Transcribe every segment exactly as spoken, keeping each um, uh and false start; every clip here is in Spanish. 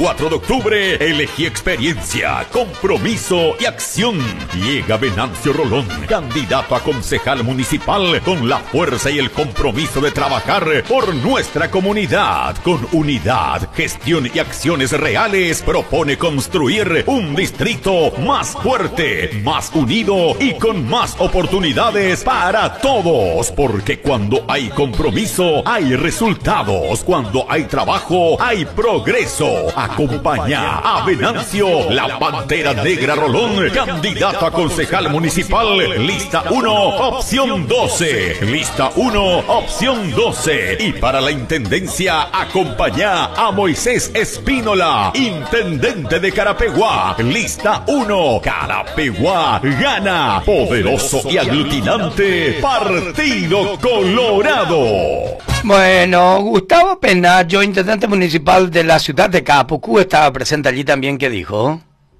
cuatro de octubre, elegí experiencia, compromiso y acción. Llega Venancio Rolón, candidato a concejal municipal, con la fuerza y el compromiso de trabajar por nuestra comunidad. Con unidad, gestión y acciones reales, propone construir un distrito más fuerte, más unido y con más oportunidades para todos. Porque cuando hay compromiso, hay resultados. Cuando hay trabajo, hay progreso. Acompaña a Venancio, la Pantera Negra Rolón, candidato a concejal municipal, lista uno, opción doce. Lista uno, opción doce. Y para la intendencia, acompaña a Moisés Espínola, intendente de Carapeguá, lista uno. Carapeguá gana. Poderoso y aglutinante Partido Colorado. Bueno, Gustavo Penayo, intendente municipal de la ciudad de Capucú, estaba presente allí también. ¿Qué dijo?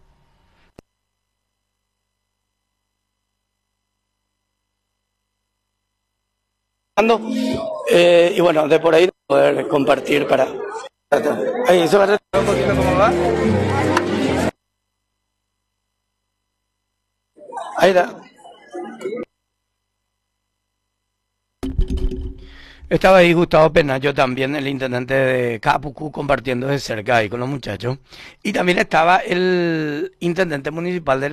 Eh, y bueno, de por ahí poder compartir para... Ahí, ¿se va a retomar un poquito cómo va? Ahí está. Estaba ahí Gustavo Penayo, también el intendente de Capucú, compartiendo de cerca ahí con los muchachos. Y también estaba el intendente municipal de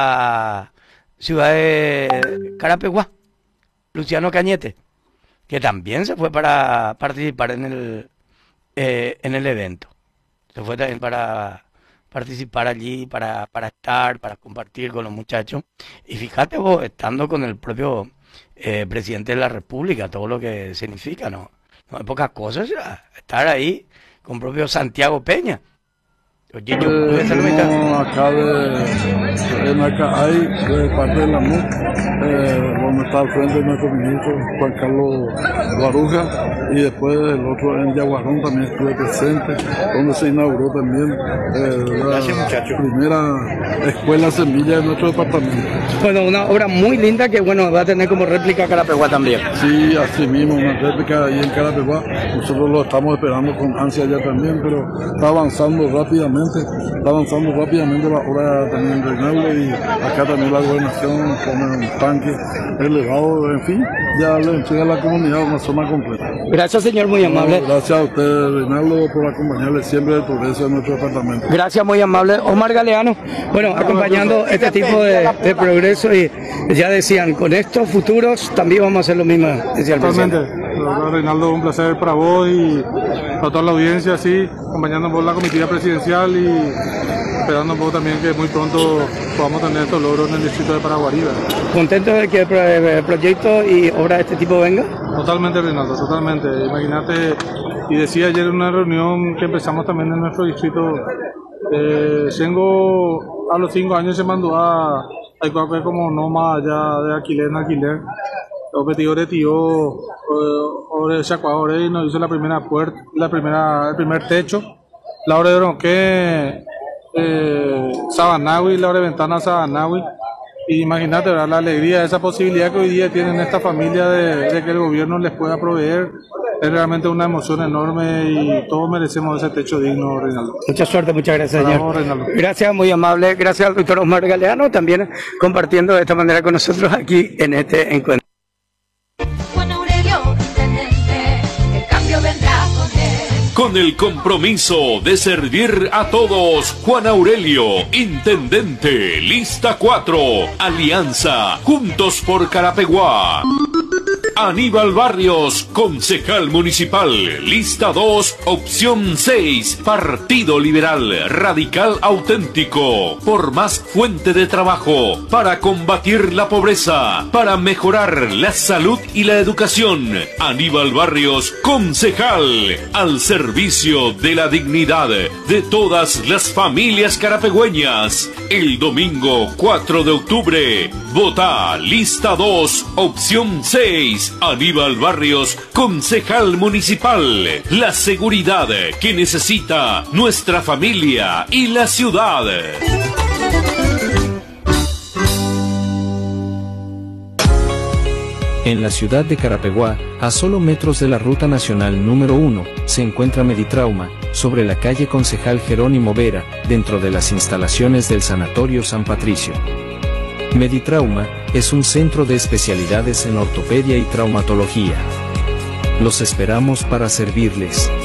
la ciudad de Carapeguá, Luciano Cañete, que también se fue para participar en el, eh, en el evento. Se fue también para participar allí, para, para estar, para compartir con los muchachos. Y fíjate vos, estando con el propio... Eh, presidente de la República, todo lo que significa, ¿no? No hay pocas cosas, ya. Estar ahí con propio Santiago Peña. Oye, yo eh, no, acá de, en Acaay, de parte de la M U C, eh, donde está al frente de nuestro ministro Juan Carlos Guaruja, y después el otro en Yaguarón también estuve presente, donde se inauguró también eh, la Gracias, primera escuela semilla de nuestro departamento. Bueno, una obra muy linda que bueno va a tener como réplica Carapeguá también. Sí, así mismo, una réplica ahí en Carapeguá. Nosotros lo estamos esperando con ansia ya también, pero está avanzando rápidamente. Está avanzando rápidamente la obra también de Reinaldo, y acá también la gobernación pone un tanque elevado, en fin, ya le entrega a la comunidad una zona completa. Gracias, señor, muy amable. No, gracias a usted, Reinaldo, por acompañarle siempre el progreso de nuestro departamento. Gracias, muy amable. Omar Galeano, bueno, acompañando este tipo de, de progreso, y ya decían, con estos futuros también vamos a hacer lo mismo, decía el presidente. Reinaldo, un placer para vos y para toda la audiencia, sí, acompañando por la comitiva presidencial y esperando un poco también que muy pronto podamos tener estos logros en el distrito de Paraguarí. ¿Contento de que el proyecto y obra de este tipo venga? Totalmente, Reinaldo, totalmente. Imagínate, y decía ayer en una reunión que empezamos también en nuestro distrito, eh, tengo a los cinco años se mandó a, a como no más allá de alquiler en alquiler. El objetivo de tío, ahora se ahora y nos hizo la primera puerta, la primera, el primer techo, la hora de Ronque, eh, Sabanawi, la hora de ventana Sabanawi. Y imagínate, ¿verdad?, la alegría, esa posibilidad que hoy día tienen esta familia de, de que el gobierno les pueda proveer. Es realmente una emoción enorme y todos merecemos ese techo digno, Reinaldo. Mucha suerte, muchas gracias, Para señor. vos, Reinaldo. Gracias, muy amable. Gracias al doctor Omar Galeano, también compartiendo de esta manera con nosotros aquí en este encuentro. Con el compromiso de servir a todos, Juan Aurelio, intendente, lista cuatro, Alianza, Juntos por Carapeguá. Aníbal Barrios, concejal municipal, lista dos, opción seis, Partido Liberal, Radical Auténtico, por más fuente de trabajo, para combatir la pobreza, para mejorar la salud y la educación. Aníbal Barrios, concejal, al servicio de la dignidad de todas las familias carapegüeñas. El domingo cuatro de octubre, vota lista dos, opción seis, Aníbal Barrios, concejal municipal. La seguridad que necesita nuestra familia y la ciudad. En la ciudad de Carapeguá, a solo metros de la ruta nacional número uno, se encuentra Meditrauma, sobre la calle Concejal Jerónimo Vera, dentro de las instalaciones del Sanatorio San Patricio. Meditrauma es un centro de especialidades en ortopedia y traumatología. Los esperamos para servirles.